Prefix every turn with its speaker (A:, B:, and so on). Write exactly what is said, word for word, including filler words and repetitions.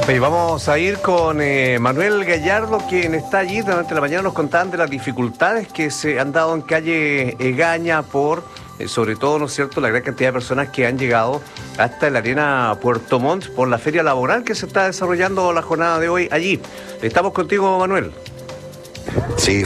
A: Oye, vamos a ir con eh, Manuel Gallardo, quien está allí. Durante la mañana nos contaban de las dificultades que se han dado en calle Egaña por, eh, sobre todo, ¿no es cierto?, la gran cantidad de personas que han llegado hasta la arena Puerto Montt por la feria laboral que se está desarrollando la jornada de hoy allí. Estamos contigo, Manuel.
B: Sí,